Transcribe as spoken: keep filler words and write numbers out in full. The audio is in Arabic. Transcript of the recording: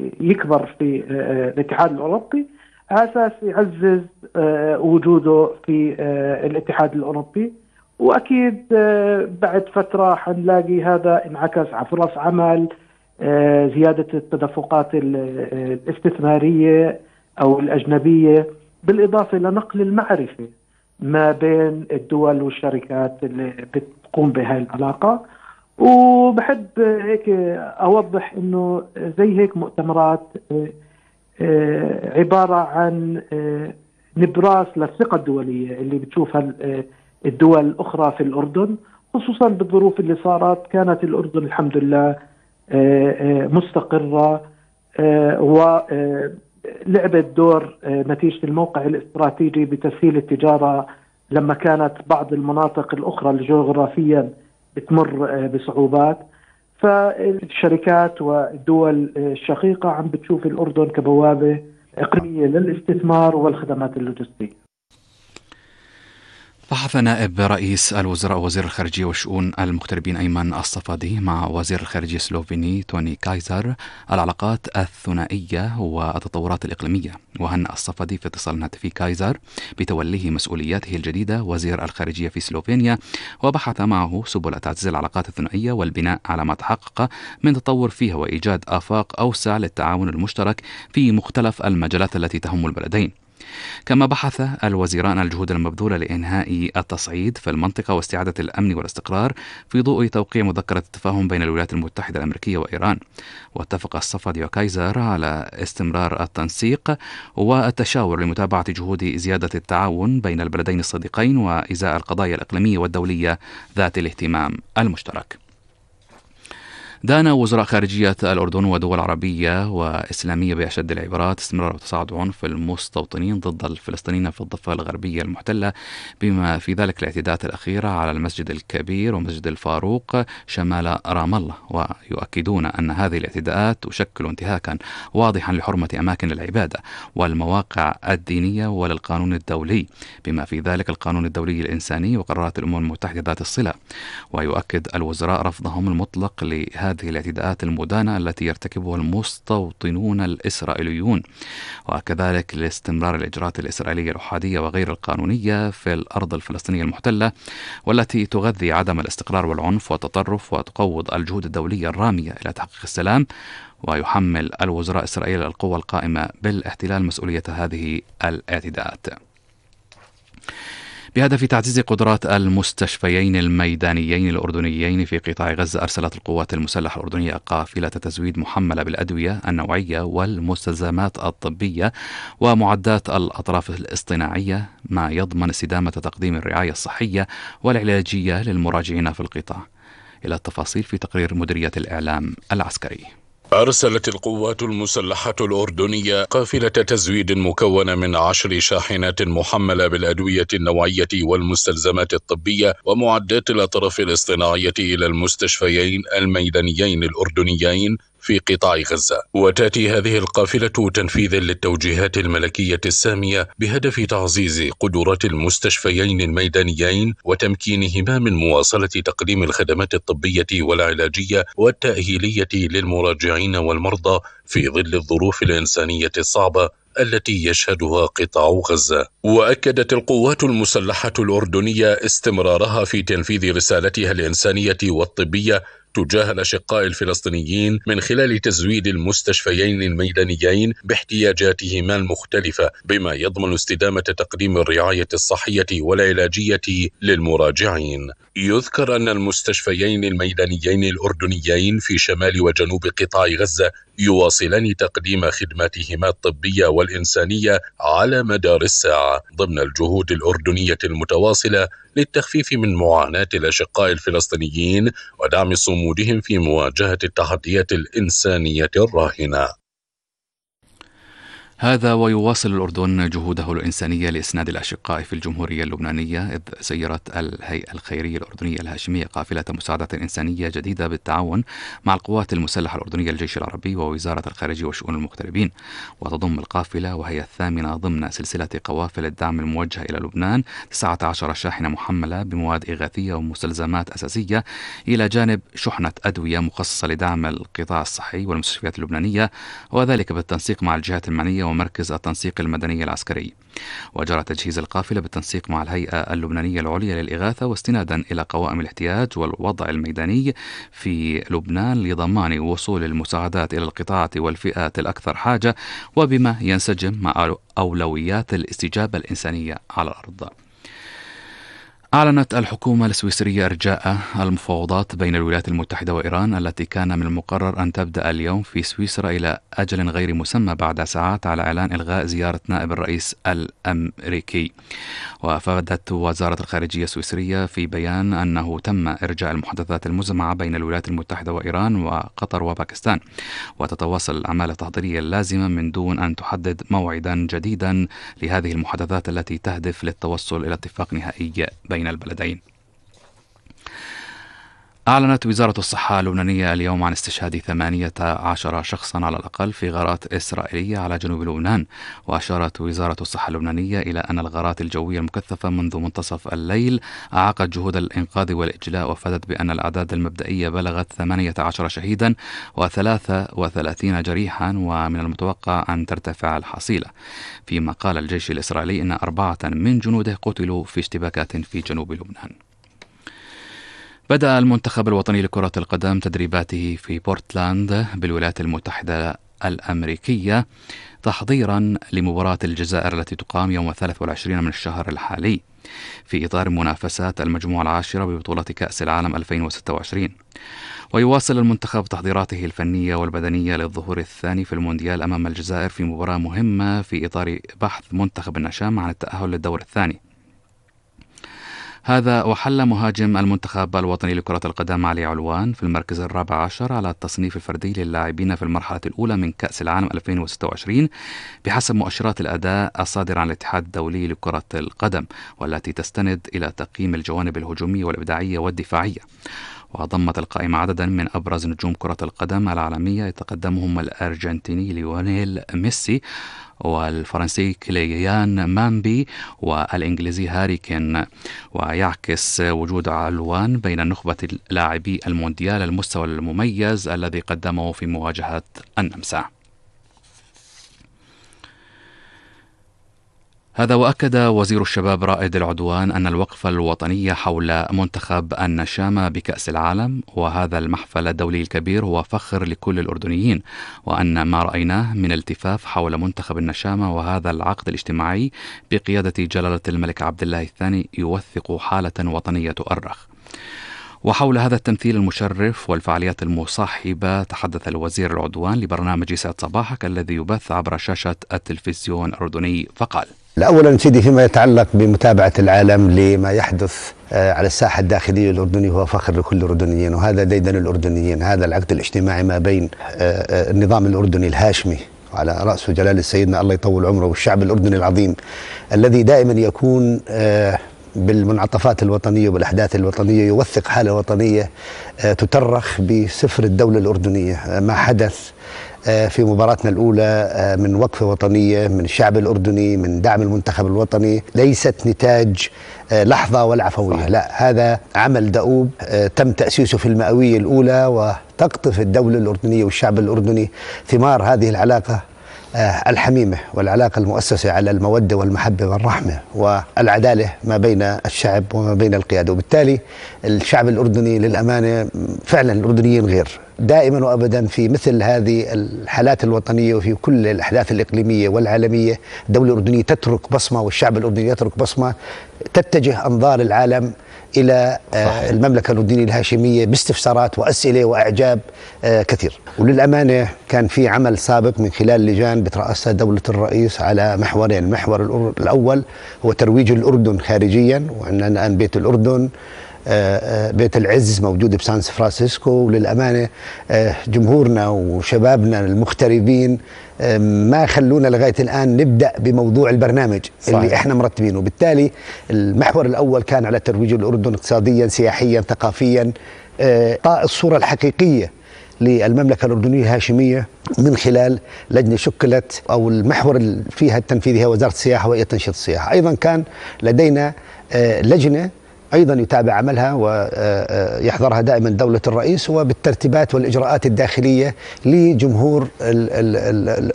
يكبر في الاتحاد الأوروبي على أساس يعزز وجوده في الاتحاد الأوروبي. وأكيد بعد فترة حنلاقي هذا انعكس على فرص عمل، زيادة التدفقات الاستثمارية أو الأجنبية، بالإضافة لنقل المعرفة ما بين الدول والشركات اللي بتقوم بهاي العلاقة. وبحب هيك أوضح إنه زي هيك مؤتمرات عبارة عن نبراس للثقة الدولية اللي بتشوفها الدول الأخرى في الأردن، خصوصا بالظروف اللي صارت. كانت الأردن الحمد لله مستقرة ولعبت دور نتيجة الموقع الاستراتيجي بتسهيل التجارة لما كانت بعض المناطق الأخرى الجغرافيا بتمر بصعوبات. فالشركات والدول الشقيقة عم بتشوف الأردن كبوابة إقليمية للاستثمار والخدمات اللوجستية. بحث نائب رئيس الوزراء وزير الخارجية والشؤون المغتربين أيمن الصفدي مع وزير الخارجية السلوفيني توني كايزر العلاقات الثنائية والتطورات الإقليمية. وهنأ الصفدي في اتصال هاتفي كايزر بتوليه مسؤولياته الجديدة وزير الخارجية في سلوفينيا، وبحث معه سبل تعزيز العلاقات الثنائية والبناء على ما تحقق من تطور فيها وإيجاد آفاق أوسع للتعاون المشترك في مختلف المجالات التي تهم البلدين. كما بحث الوزيران الجهود المبذولة لإنهاء التصعيد في المنطقة واستعادة الأمن والاستقرار في ضوء توقيع مذكرة التفاهم بين الولايات المتحدة الأمريكية وإيران. واتفق الصفدي وكايزر على استمرار التنسيق والتشاور لمتابعة جهود زيادة التعاون بين البلدين الصديقين وإزاء القضايا الإقليمية والدولية ذات الاهتمام المشترك. دان وزراء خارجية الأردن ودول عربية وإسلامية بأشد العبارات استمرار وتصاعد عنف المستوطنين ضد الفلسطينيين في الضفة الغربية المحتلة، بما في ذلك الاعتداءات الأخيرة على المسجد الكبير ومسجد الفاروق شمال رام الله. ويؤكدون أن هذه الاعتداءات تشكل انتهاكا واضحا لحرمة أماكن العبادة والمواقع الدينية وللقانون الدولي، بما في ذلك القانون الدولي الإنساني وقرارات الأمم المتحدة ذات الصلة. ويؤكد الوزراء رفضهم المطلق لهذه هذه الاعتداءات المدانة التي يرتكبها المستوطنون الإسرائيليون، وكذلك لاستمرار الإجراءات الإسرائيلية الأحادية وغير القانونية في الأرض الفلسطينية المحتلة، والتي تغذي عدم الاستقرار والعنف والتطرف وتقوض الجهود الدولية الرامية إلى تحقيق السلام. ويحمل الوزراء إسرائيل القوى القائمة بالاحتلال مسؤولية هذه الاعتداءات. بهدف تعزيز قدرات المستشفيين الميدانيين الأردنيين في قطاع غزة، أرسلت القوات المسلحة الأردنية قافلة تزويد محملة بالأدوية النوعية والمستلزمات الطبية ومعدات الأطراف الاصطناعية، ما يضمن استدامة تقديم الرعاية الصحية والعلاجية للمراجعين في القطاع. إلى التفاصيل في تقرير مديرية الإعلام العسكري. أرسلت القوات المسلحة الأردنية قافلة تزويد مكونة من عشر شاحنات محملة بالأدوية النوعية والمستلزمات الطبية ومعدات الأطراف الاصطناعية إلى المستشفيين الميدانيين الأردنيين في قطاع غزة. وتأتي هذه القافلة تنفيذا للتوجيهات الملكية السامية بهدف تعزيز قدرات المستشفيين الميدانيين وتمكينهما من مواصلة تقديم الخدمات الطبية والعلاجية والتأهيلية للمراجعين والمرضى في ظل الظروف الإنسانية الصعبة التي يشهدها قطاع غزة. وأكدت القوات المسلحة الأردنية استمرارها في تنفيذ رسالتها الإنسانية والطبية تجاه الأشقاء الفلسطينيين من خلال تزويد المستشفيين الميدانيين باحتياجاتهما المختلفة، بما يضمن استدامة تقديم الرعاية الصحية والعلاجية للمراجعين. يذكر أن المستشفيين الميدانيين الأردنيين في شمال وجنوب قطاع غزة يواصلان تقديم خدماتهما الطبية والإنسانية على مدار الساعة ضمن الجهود الأردنية المتواصلة للتخفيف من معاناة الأشقاء الفلسطينيين ودعم صمودهم في مواجهة التحديات الإنسانية الراهنة. هذا ويواصل الأردن جهوده الإنسانية لإسناد الأشقاء في الجمهورية اللبنانية، إذ سيرت الهيئة الخيرية الأردنية الهاشمية قافلة مساعدة إنسانية جديدة بالتعاون مع القوات المسلحة الأردنية للجيش العربي ووزارة الخارجية وشؤون المغتربين. وتضم القافلة، وهي الثامنة ضمن سلسلة قوافل الدعم الموجهة إلى لبنان، تسعة عشر شاحنة محملة بمواد إغاثية ومستلزمات أساسية، إلى جانب شحنة أدوية مخصصة لدعم القطاع الصحي والمستشفيات اللبنانية، وذلك بالتنسيق مع الجهات المعنية ومركز التنسيق المدني العسكري. وجرى تجهيز القافلة بالتنسيق مع الهيئة اللبنانية العليا للإغاثة، واستنادا إلى قوائم الاحتياج والوضع الميداني في لبنان لضمان وصول المساعدات إلى القطاعات والفئات الأكثر حاجة، وبما ينسجم مع أولويات الاستجابة الإنسانية على الأرض. أعلنت الحكومة السويسرية إرجاء المفاوضات بين الولايات المتحدة وإيران التي كان من المقرر أن تبدأ اليوم في سويسرا إلى أجل غير مسمى بعد ساعات على إعلان إلغاء زيارة نائب الرئيس الأمريكي. وأفادت وزارة الخارجية السويسرية في بيان أنه تم إرجاء المحادثات المزمعة بين الولايات المتحدة وإيران وقطر وباكستان، وتتواصل الأعمال التحضيرية اللازمة من دون أن تحدد موعدا جديدا لهذه المحادثات التي تهدف للتوصل إلى اتفاق نهائي بين البلدين. أعلنت وزارة الصحة اللبنانية اليوم عن استشهاد ثمانية عشر شخصا على الأقل في غارات إسرائيلية على جنوب لبنان. وأشارت وزارة الصحة اللبنانية إلى أن الغارات الجوية المكثفة منذ منتصف الليل أعاقت جهود الإنقاذ والإجلاء، وأفادت بأن الأعداد المبدئية بلغت ثمانية عشر شهيدا وثلاثة وثلاثين جريحا، ومن المتوقع أن ترتفع الحصيلة. فيما قال الجيش الإسرائيلي أن أربعة من جنوده قتلوا في اشتباكات في جنوب لبنان. بدأ المنتخب الوطني لكرة القدم تدريباته في بورتلاند بالولايات المتحدة الأمريكية تحضيرا لمباراة الجزائر التي تقام يوم الثالث والعشرين من الشهر الحالي في إطار منافسات المجموعة العاشرة ببطولة كأس العالم ألفين وستة وعشرين. ويواصل المنتخب تحضيراته الفنية والبدنية للظهور الثاني في المونديال أمام الجزائر في مباراة مهمة في إطار بحث منتخب النشام عن التأهل للدور الثاني. هذا وحل مهاجم المنتخب الوطني لكرة القدم علي علوان في المركز الرابع عشر على التصنيف الفردي للاعبين في المرحلة الأولى من كأس العالم ألفين وستة وعشرين بحسب مؤشرات الأداء الصادرة عن الاتحاد الدولي لكرة القدم، والتي تستند إلى تقييم الجوانب الهجومية والإبداعية والدفاعية. وضمت القائمة عددا من أبرز نجوم كرة القدم العالمية يتقدمهم الأرجنتيني ليونيل ميسي، والفرنسي كليان مامبي، والإنجليزي هاري كين. ويعكس وجود علوان بين نخبة لاعبي المونديال المستوى المميز الذي قدمه في مواجهة النمسا. هذا وأكد وزير الشباب رائد العدوان أن الوقفة الوطنية حول منتخب النشامة بكأس العالم وهذا المحفل الدولي الكبير هو فخر لكل الأردنيين، وأن ما رأيناه من التفاف حول منتخب النشامة وهذا العقد الاجتماعي بقيادة جلالة الملك عبد الله الثاني يوثق حالة وطنية تؤرخ. وحول هذا التمثيل المشرف والفعاليات المصاحبة تحدث الوزير العدوان لبرنامج يسعد صباحك الذي يبث عبر شاشة التلفزيون الأردني، فقال: أولا سيدي، فيما يتعلق بمتابعة العالم لما يحدث على الساحة الداخلية الأردنية هو فخر لكل الأردنيين، وهذا ديدن الأردنيين. هذا العقد الاجتماعي ما بين النظام الأردني الهاشمي على رأسه جلالة سيدنا الله يطول عمره والشعب الأردني العظيم الذي دائما يكون بالمنعطفات الوطنية وبالأحداث الوطنية يوثق حالة وطنية تترخ بسفر الدولة الأردنية. ما حدث في مباراتنا الأولى من وقفة وطنية من الشعب الأردني من دعم المنتخب الوطني ليست نتاج لحظة ولا عفوية، لا، هذا عمل دؤوب تم تأسيسه في المئوية الأولى، وتقطف الدولة الأردنية والشعب الأردني ثمار هذه العلاقة الحميمة والعلاقة المؤسسة على المودة والمحبة والرحمة والعدالة ما بين الشعب وما بين القيادة. وبالتالي الشعب الأردني للأمانة فعلا الأردنيين غير دائما وأبدا في مثل هذه الحالات الوطنية وفي كل الأحداث الإقليمية والعالمية الدولة الأردنية تترك بصمة والشعب الأردني يترك بصمة تتجه أنظار العالم إلى صحيح. المملكة الأردنية الهاشمية باستفسارات وأسئلة وأعجاب كثير. وللأمانة كان في عمل سابق من خلال لجان بترأسها دولة الرئيس على محورين. المحور الأول هو ترويج الأردن خارجيا، وعندنا الآن بيت الأردن بيت العز موجود بسان فرانسيسكو. وللأمانة جمهورنا وشبابنا المغتربين ما خلونا لغاية الآن نبدأ بموضوع البرنامج صحيح. اللي احنا مرتبينه. وبالتالي المحور الأول كان على ترويج الأردن اقتصاديا سياحيا ثقافيا، إعطاء الصورة الحقيقية للمملكة الأردنية الهاشمية من خلال لجنة شكلت، أو المحور فيها التنفيذي هو وزارة السياحة وهي تنشيط السياحة. أيضا كان لدينا لجنة أيضا يتابع عملها ويحضرها دائما دولة الرئيس، وبالترتيبات والإجراءات الداخلية لجمهور